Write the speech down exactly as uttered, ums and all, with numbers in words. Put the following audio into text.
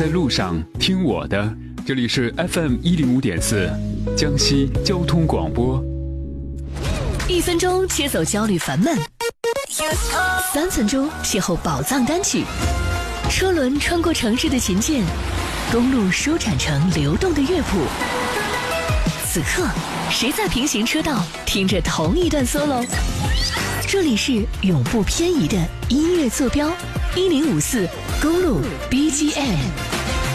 在路上听我的，这里是 F M 一零五点四，江西交通广播。 一分钟切走焦虑烦闷，三分钟邂逅宝藏单曲。车轮穿过城市的琴键，公路舒展成流动的乐谱。此刻，谁在平行车道听着同一段 solo？ 这里是永不偏移的音乐坐标，一零五四公路 B G M。